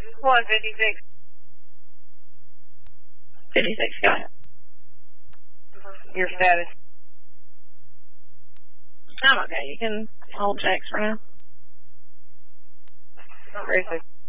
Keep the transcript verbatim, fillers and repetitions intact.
one fifty-six. fifty-six, go ahead. Your status. I'm okay. You can hold checks for now. Racing.